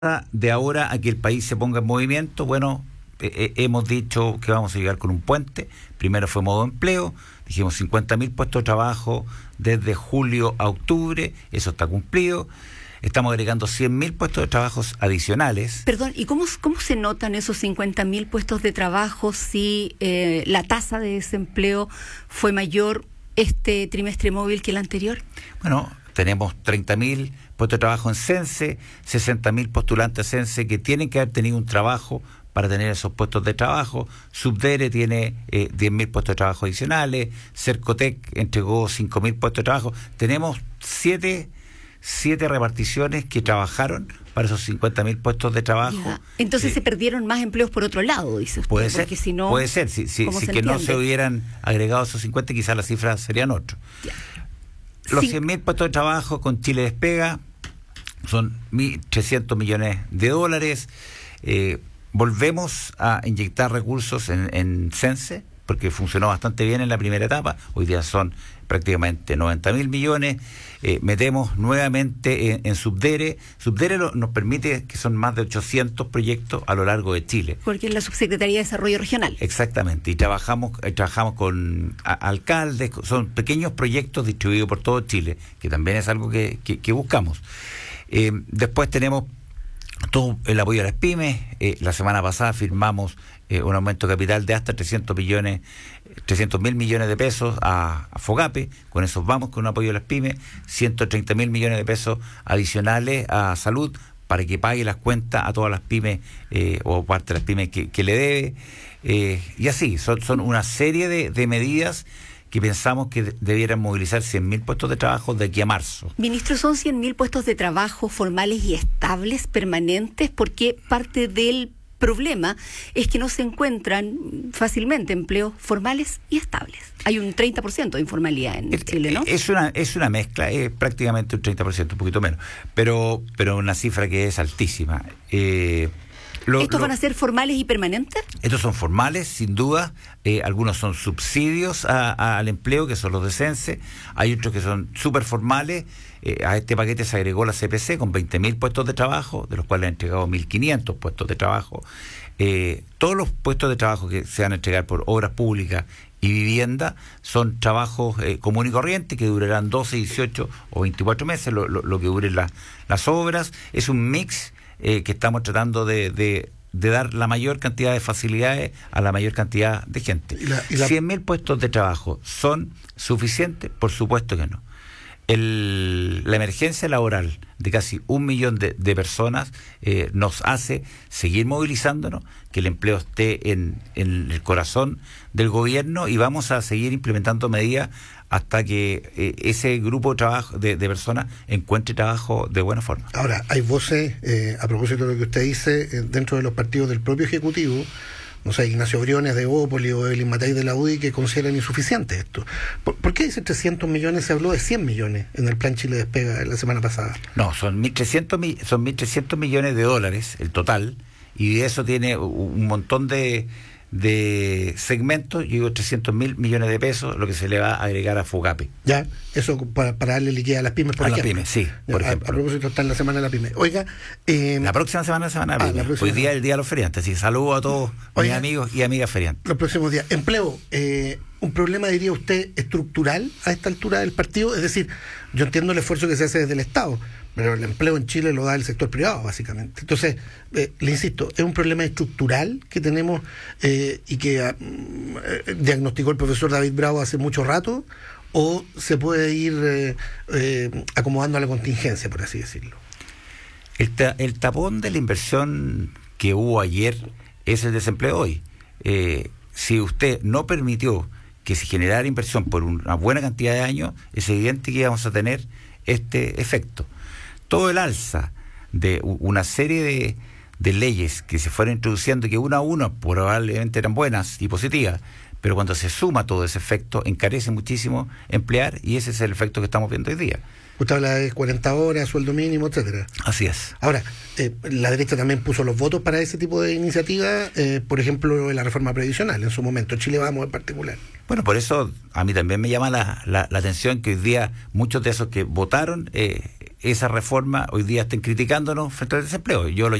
de ahora a que el país se ponga en movimiento, bueno, hemos dicho que vamos a llegar con un puente. Primero fue modo empleo, dijimos 50.000 puestos de trabajo desde julio a octubre, eso está cumplido. Estamos agregando 100.000 puestos de trabajo adicionales. Perdón, ¿y cómo se notan esos 50.000 puestos de trabajo si la tasa de desempleo fue mayor este trimestre móvil que el anterior? Bueno, tenemos 30.000 puestos de trabajo en CENSE, 60.000 postulantes a CENSE que tienen que haber tenido un trabajo para tener esos puestos de trabajo. Subdere tiene 10.000 puestos de trabajo adicionales, Cercotec entregó 5.000 puestos de trabajo. Tenemos siete reparticiones que trabajaron para esos 50.000 puestos de trabajo. Ya. Entonces se perdieron más empleos por otro lado, dice usted. Puede ser, si no, puede ser. Si que no se hubieran agregado esos 50, quizás las cifras serían otras. Los 100.000 puestos de trabajo con Chile Despega son 1.300 millones de dólares. Volvemos a inyectar recursos en CENSE, porque funcionó bastante bien en la primera etapa. Hoy día son prácticamente 90.000 millones. Metemos nuevamente en Subdere. Subdere nos permite, que son más de 800 proyectos a lo largo de Chile. Porque es la Subsecretaría de Desarrollo Regional. Exactamente, y trabajamos con alcaldes, son pequeños proyectos distribuidos por todo Chile, que también es algo que buscamos. Después tenemos todo el apoyo a las pymes. La semana pasada firmamos un aumento de capital de hasta 300.000 millones de pesos a FOGAPE. Con eso vamos con un apoyo a las pymes, 130.000 millones de pesos adicionales a salud para que pague las cuentas a todas las pymes o parte de las pymes que le debe. Y así, son una serie de medidas que pensamos que debieran movilizar 100.000 puestos de trabajo de aquí a marzo. Ministro, ¿son 100.000 puestos de trabajo formales y estables, permanentes? Porque parte del problema es que no se encuentran fácilmente empleos formales y estables. Hay un 30% de informalidad en Chile, ¿no? Es una mezcla, es prácticamente un 30%, un poquito menos, pero una cifra que es altísima. ¿Estos van a ser formales y permanentes? Estos son formales, sin duda. Algunos son subsidios al empleo, que son los de CENSE. Hay otros que son súper formales. A este paquete se agregó la CPC con 20.000 puestos de trabajo, de los cuales han entregado 1.500 puestos de trabajo. Todos los puestos de trabajo que se van a entregar por obras públicas y vivienda son trabajos común y corriente que durarán 12, 18 o 24 meses, lo que duren las obras. Es un mix que estamos tratando de dar la mayor cantidad de facilidades a la mayor cantidad de gente. 100.000 puestos de trabajo, ¿son suficientes? Por supuesto que no. La emergencia laboral de casi 1 millón de personas nos hace seguir movilizándonos, que el empleo esté en el corazón del gobierno, y vamos a seguir implementando medidas hasta que ese grupo de trabajo de personas encuentre trabajo de buena forma. Ahora, hay voces, a propósito de lo que usted dice, dentro de los partidos del propio Ejecutivo, no sé, Ignacio Briones de Bópoli o Evelyn Matei de la UDI, que consideran insuficiente esto. ¿Por qué dice 300 millones? Se habló de 100 millones en el plan Chile Despega la semana pasada. No, son 1.300 millones de dólares el total, y de eso tiene un montón de segmentos. Yo digo 300.000 millones de pesos, lo que se le va a agregar a FOGAPE. Ya, eso para darle liquidez a las pymes, por ejemplo. A las pymes, sí, por ejemplo. A propósito, está en la semana de la pyme. Oiga, la próxima semana de la pyme. Hoy día es el día de los feriantes, así saludo a todos mis amigos y amigas feriantes. Los próximos días. Empleo, un problema, diría usted, estructural a esta altura del partido. Es decir, yo entiendo el esfuerzo que se hace desde el Estado, pero el empleo en Chile lo da el sector privado, básicamente. Entonces, le insisto, es un problema estructural que tenemos y que diagnosticó el profesor David Bravo hace mucho rato, o se puede ir acomodando a la contingencia, por así decirlo. El tapón de la inversión que hubo ayer es el desempleo hoy. Si usted no permitió que se generara inversión por una buena cantidad de años, es evidente que íbamos a tener este efecto. Todo el alza de una serie de leyes que se fueron introduciendo, que una a una probablemente eran buenas y positivas, pero cuando se suma todo ese efecto, encarece muchísimo emplear, y ese es el efecto que estamos viendo hoy día. Usted habla de 40 horas, sueldo mínimo, etcétera. Así es. Ahora, la derecha también puso los votos para ese tipo de iniciativas, por ejemplo, la reforma previsional en su momento, Chile Vamos en particular. Bueno, por eso a mí también me llama la atención que hoy día muchos de esos que votaron esa reforma hoy día estén criticándonos frente al desempleo. Yo lo